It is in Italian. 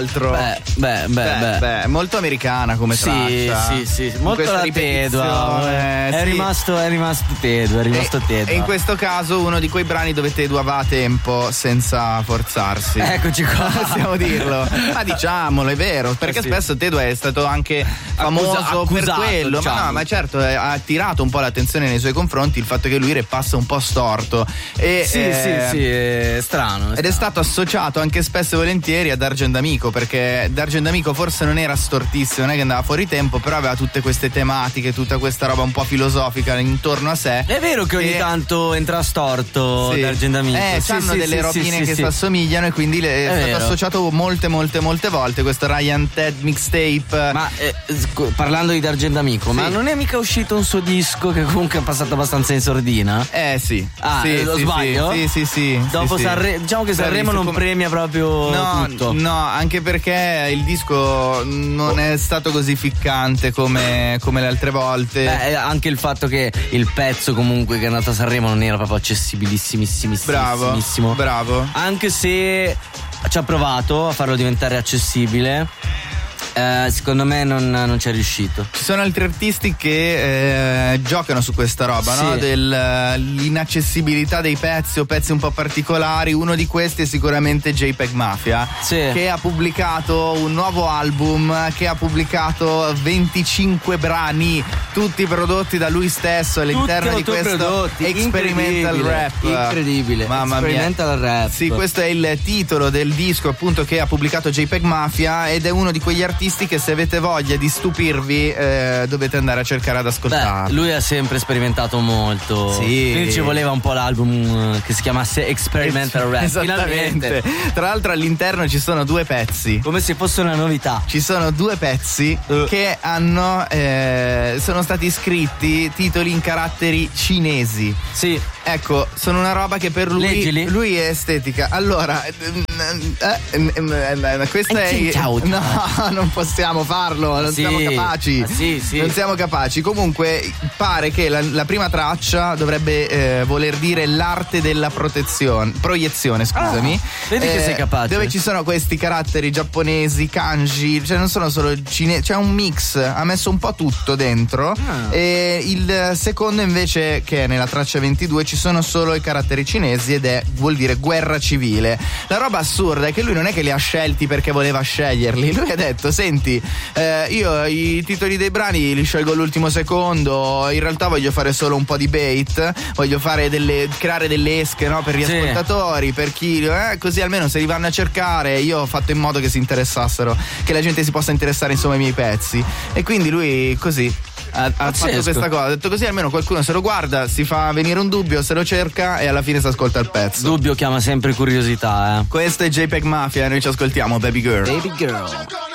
Beh, molto americana come traccia. Sì, molto la Tedua. È rimasto Tedua. E in questo caso uno di quei brani dove Tedua va a tempo senza forzarsi. Eccoci qua. Possiamo dirlo. Ma diciamolo, è vero, perché spesso Tedua è stato anche famoso accusato, per quello. diciamo. Ma certo, ha attirato un po' l'attenzione nei suoi confronti il fatto che lui repassa un po' storto. E, sì, è strano. Ed è stato associato anche spesso e volentieri a D'Argent Amico, perché D'Argent Amico forse non era stortissimo, non è che andava fuori tempo, però aveva tutte queste tematiche, tutta questa roba un po' filosofica intorno a sé. È vero che ogni tanto entra storto D'Argent Amico. C'hanno delle robine che si assomigliano e quindi è stato associato molte volte questo Ryan Ted mixtape. Ma parlando di D'Argent Amico, ma non è mica uscito un suo disco che comunque è passato abbastanza in sordina? Sì. Lo sbaglio? Sì. Dopo diciamo che Sanremo non premia proprio tutto. No, anche perché il disco non è stato così ficcante come le altre volte. Anche il fatto che il pezzo comunque che è andato a Sanremo non era proprio accessibilissimissimo. Bravo. Anche se ci ha provato a farlo diventare accessibile, secondo me non ci è riuscito. Ci sono altri artisti che giocano su questa roba, no? Dell'inaccessibilità dei pezzi o pezzi un po' particolari. Uno di questi è sicuramente JPEG Mafia, che ha pubblicato un nuovo album, che ha pubblicato 25 brani, tutti prodotti da lui stesso all'interno di questo experimental rap. Incredibile. Mamma experimental mia. Rap. Sì, questo è il titolo del disco appunto che ha pubblicato JPEG Mafia, ed è uno di quegli artisti che se avete voglia di stupirvi dovete andare a cercare ad ascoltarlo. Lui ha sempre sperimentato molto. Quindi ci voleva un po' l'album che si chiamasse Experimental Rap. Esattamente. Tra l'altro all'interno ci sono 2 pezzi. Come se fosse una novità. Ci sono 2 pezzi che sono stati scritti titoli in caratteri cinesi. Sì. Ecco, sono una roba che per lui Leggili. Lui è estetica. Allora questa è no, non possiamo farlo, non siamo capaci. Non siamo capaci. Comunque pare che la prima traccia dovrebbe voler dire l'arte della proiezione, scusami. Vedi che sei capace. Dove ci sono questi caratteri giapponesi, kanji, cioè non sono solo cinesi, c'è un mix, ha messo un po' tutto dentro. E il secondo invece, che è nella traccia 22, ci sono solo i caratteri cinesi ed vuol dire guerra civile. La roba assurda è che lui non è che li ha scelti perché voleva sceglierli. Lui ha detto: senti, io i titoli dei brani li scelgo all'ultimo secondo, in realtà voglio fare solo un po' di bait, voglio fare creare delle esche, no, per gli ascoltatori, per chi, così almeno se li vanno a cercare. Io ho fatto in modo che si interessassero, che la gente si possa interessare insomma ai miei pezzi, e quindi lui così ha fatto questa cosa, ha detto così almeno qualcuno se lo guarda, si fa venire un dubbio, se lo cerca e alla fine si ascolta il pezzo. Dubbio chiama sempre curiosità. Questo è JPEG Mafia e noi ci ascoltiamo Baby Girl.